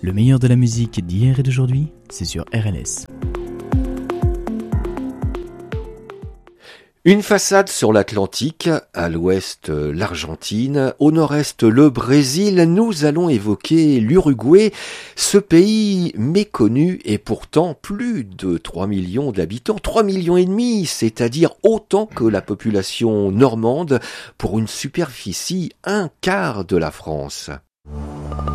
Le meilleur de la musique d'hier et d'aujourd'hui, c'est sur RLS. Une façade sur l'Atlantique, à l'ouest l'Argentine, au nord-est le Brésil, nous allons évoquer l'Uruguay, ce pays méconnu et pourtant plus de 3 millions d'habitants, 3 millions et demi, c'est-à-dire autant que la population normande pour une superficie un quart de la France.